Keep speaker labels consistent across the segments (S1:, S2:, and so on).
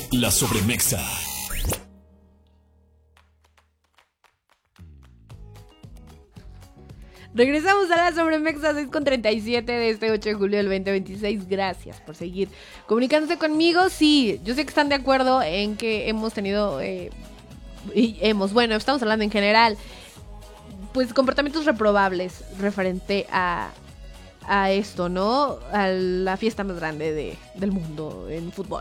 S1: La Sobremexa.
S2: Regresamos a la Sobremexa 6:37 de este 8 de julio del 2026. Gracias por seguir comunicándose conmigo. Sí, yo sé que están de acuerdo en que hemos tenido... estamos hablando en general, pues comportamientos reprobables referente a esto, ¿no? A la fiesta más grande del mundo en fútbol.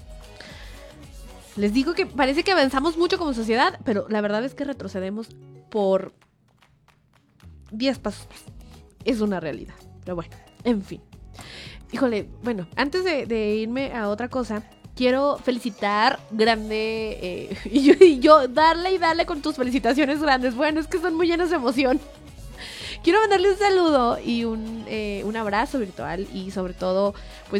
S2: Les digo que parece que avanzamos mucho como sociedad, pero la verdad es que retrocedemos por 10 pasos más. Es una realidad. Pero bueno, en fin. Híjole, bueno, antes de irme a otra cosa, quiero felicitar grande y yo darle con tus felicitaciones grandes. Bueno, es que son muy llenas de emoción. Quiero mandarle un saludo y un abrazo virtual y sobre todo, pues,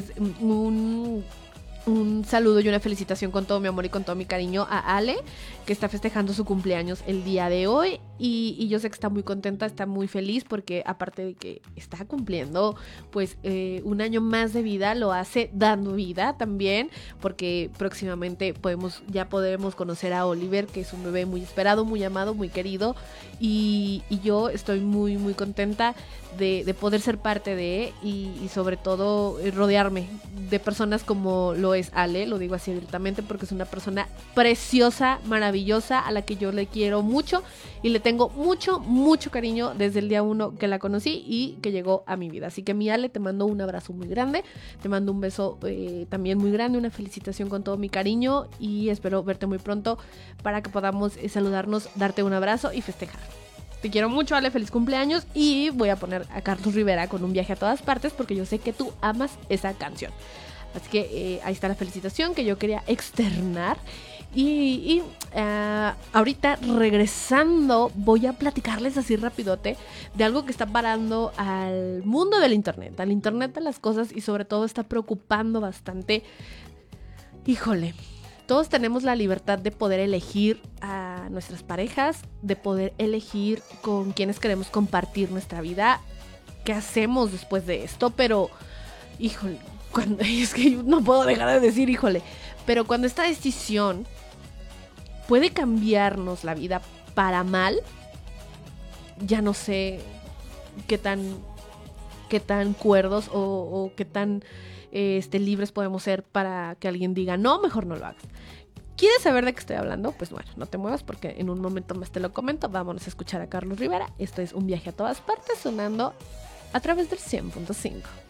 S2: un saludo y una felicitación con todo mi amor y con todo mi cariño a Ale, que está festejando su cumpleaños el día de hoy. Y yo sé que está muy contenta, está muy feliz porque aparte de que está cumpliendo pues un año más de vida, lo hace dando vida también, porque próximamente ya podremos conocer a Oliver, que es un bebé muy esperado, muy amado, muy querido. Y yo estoy muy muy contenta de poder ser parte de y sobre todo rodearme de personas como lo es Ale, lo digo así abiertamente porque es una persona preciosa, maravillosa, a la que yo le quiero mucho y le tengo mucho, mucho cariño desde el día 1 que la conocí y que llegó a mi vida. Así que mi Ale, te mando un abrazo muy grande, te mando un beso también muy grande, una felicitación con todo mi cariño y espero verte muy pronto para que podamos saludarnos, darte un abrazo y festejar. Te quiero mucho, Ale, feliz cumpleaños y voy a poner a Carlos Rivera con Un viaje a todas partes porque yo sé que tú amas esa canción. Así que ahí está la felicitación que yo quería externar. Y ahorita regresando voy a platicarles así rapidote de algo que está parando al mundo del internet, al internet de las cosas y sobre todo está preocupando bastante. Híjole, todos tenemos la libertad de poder elegir a nuestras parejas, de poder elegir con quienes queremos compartir nuestra vida, qué hacemos después de esto, pero híjole, es que yo no puedo dejar de decir híjole, pero cuando esta decisión puede cambiarnos la vida para mal, ya no sé qué tan cuerdos o qué tan libres podemos ser para que alguien diga, no, mejor no lo hagas. ¿Quieres saber de qué estoy hablando? Pues bueno, no te muevas porque en un momento más te lo comento. Vámonos a escuchar a Carlos Rivera. Esto es Un viaje a todas partes sonando a través del 100.5.